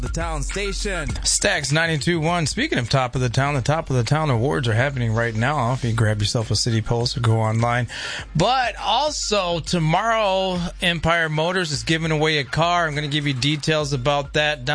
The Town Station. Stax 92.1. Speaking of Top of the Town awards are happening right now. If you grab yourself a City Pulse or go online. But also, tomorrow, Empire Motors is giving away a car. I'm going to give you details about that